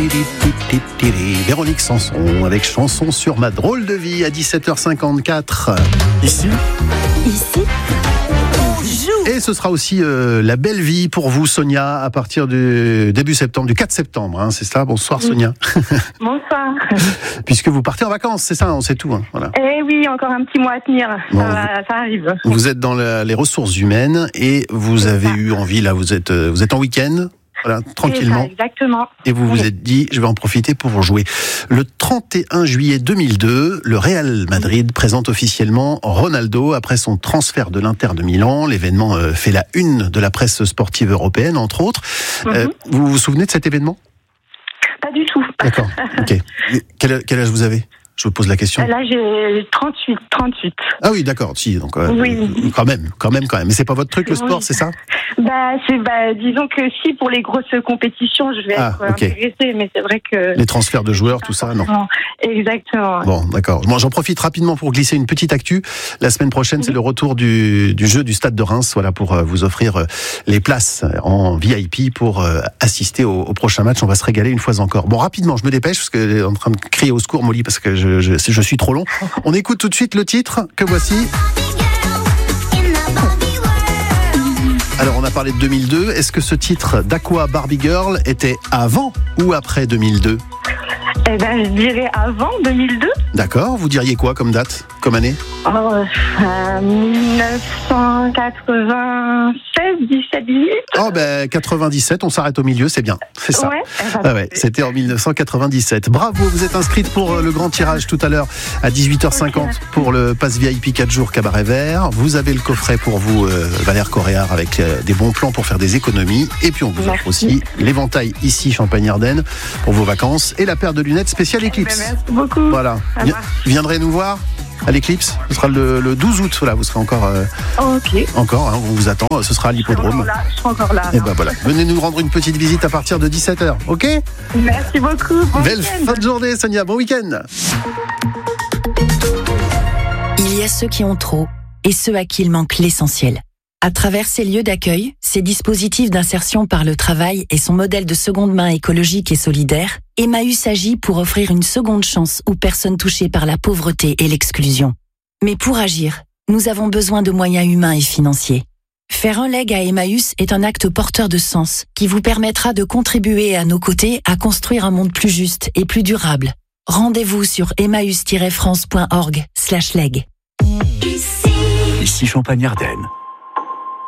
Véronique Sanson avec Chanson sur ma drôle de vie à 17h54. Ici, on joue. Et ce sera aussi la belle vie pour vous, Sonia, à partir du début septembre, du 4 septembre. Hein, c'est ça. Bonsoir, Sonia. Bonsoir. Puisque vous partez en vacances, c'est ça, on sait tout. Hein, voilà. Eh oui, encore un petit mois à tenir. Bon, Ça arrive. Vous êtes dans les ressources humaines et vous avez eu envie, là, vous êtes en week-end. Voilà, tranquillement. Ça, exactement. Et vous vous êtes dit, je vais en profiter pour jouer. Le 31 juillet 2002, le Real Madrid présente officiellement Ronaldo après son transfert de l'Inter de Milan. L'événement fait la une de la presse sportive européenne, entre autres. Vous vous souvenez de cet événement ? Pas du tout. D'accord, ok. Quel âge vous avez ? Je vous pose la question. Là, j'ai 38. Ah oui, d'accord, si, donc oui. quand même. Mais c'est pas votre truc, le sport, oui. c'est ça ? Disons que si, pour les grosses compétitions, je vais être intéressée, mais c'est vrai que... Les transferts de joueurs, tout ça, non ? Exactement. Bon, d'accord. Moi, j'en profite rapidement pour glisser une petite actu. La semaine prochaine, c'est le retour du jeu du Stade de Reims, voilà, pour vous offrir les places en VIP pour assister au prochain match. On va se régaler une fois encore. Bon, rapidement, je me dépêche, parce que je suis en train de crier au secours, Molly, parce que je suis trop long. On écoute tout de suite le titre que voici. Alors, on a parlé de 2002. Est-ce que ce titre d'Aqua Barbie Girl était avant ou après 2002 ? Eh ben, je dirais avant 2002. D'accord. Vous diriez quoi comme date, comme année ? 1996, 17, 18. Oh ben 97, on s'arrête au milieu, c'est bien. C'est ça. Ouais. C'était en 1997. Bravo, vous êtes inscrite pour le grand tirage tout à l'heure à 18h50 pour le pass VIP 4 jours Cabaret Vert. Vous avez le coffret pour vous, Valère Coréard, avec des bons plans pour faire des économies. Et puis on vous offre aussi l'éventail ici, Champagne-Ardenne, pour vos vacances et la paire de lunettes spéciale Eclipse. Merci beaucoup. Voilà. Vous viendrez nous voir à l'Eclipse. Ce sera le 12 août. Voilà, vous serez encore. Encore, hein, on vous attend. Ce sera à l'hippodrome. Je serai encore là. Et ben voilà. Venez nous rendre une petite visite à partir de 17h. Ok ? Merci beaucoup. Bon Belle week-end. fin de journée, Sonia. Bon week-end. Il y a ceux qui ont trop et ceux à qui il manque l'essentiel. À travers ces lieux d'accueil, ces dispositifs d'insertion par le travail et son modèle de seconde main écologique et solidaire, Emmaüs agit pour offrir une seconde chance aux personnes touchées par la pauvreté et l'exclusion. Mais pour agir, nous avons besoin de moyens humains et financiers. Faire un leg à Emmaüs est un acte porteur de sens qui vous permettra de contribuer à nos côtés à construire un monde plus juste et plus durable. Rendez-vous sur emmaüs-france.org/leg. Ici Champagne-Ardenne.